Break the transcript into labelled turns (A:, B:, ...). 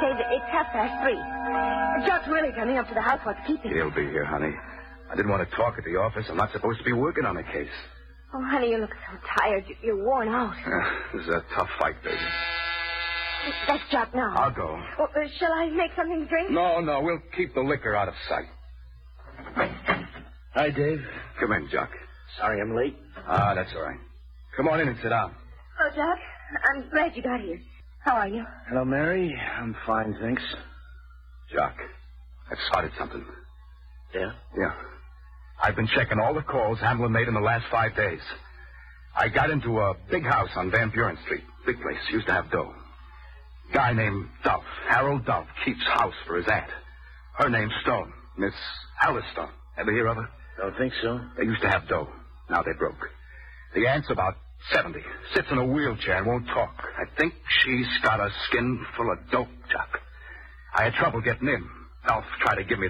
A: say that it's 3:30. Jock's really coming up to the house. What's keeping him?
B: He'll be here, honey. I didn't want to talk at the office. I'm not supposed to be working on a case.
A: Oh, honey, you look so tired. You're worn out.
B: This is a tough fight, baby.
A: That's Jock now.
B: I'll go.
A: Well, shall I make something to drink?
B: No, we'll keep the liquor out of sight.
C: Hi, Dave.
B: Come in, Jock.
C: Sorry I'm late.
B: That's all right. Come on in and sit down.
A: Oh, Jock, I'm glad you got here. How are you?
C: Hello, Mary. I'm fine, thanks.
B: Jock, I've spotted something.
C: Yeah?
B: Yeah. I've been checking all the calls Hamlin made in the last 5 days. I got into a big house on Van Buren Street. Big place. Used to have dough. Guy named Duff, Harold Duff, keeps house for his aunt. Her name's Stone, Miss Alice Stone. Ever hear of her?
C: Don't think so.
B: They used to have dough. Now they broke. The aunt's about 70. Sits in a wheelchair and won't talk. I think she's got a skin full of dope, Chuck. I had trouble getting in. Duff tried to give me